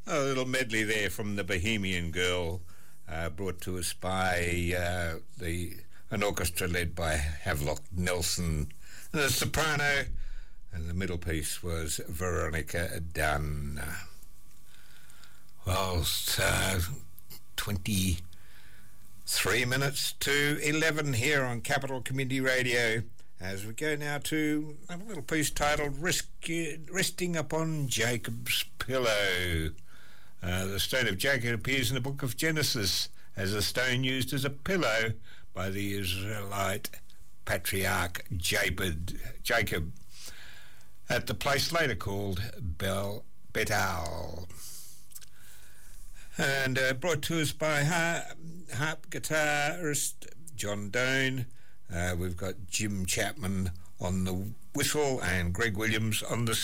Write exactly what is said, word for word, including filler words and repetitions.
A little medley there from the Bohemian Girl, uh, brought to us by uh, the an orchestra led by Havelock Nelson, and the soprano, and the middle piece was Veronica Dunn. Well, it's uh, twenty-three minutes to eleven here on Capital Community Radio, as we go now to a little piece titled Risk, Resting Upon Jacob's Pillow. Uh, the stone of Jacob appears in the book of Genesis as a stone used as a pillow by the Israelite patriarch Jacob, Jacob at the place later called Bel Betal. And uh, brought to us by harp, harp guitarist John Doan. Uh, we've got Jim Chapman on the whistle and Greg Williams on the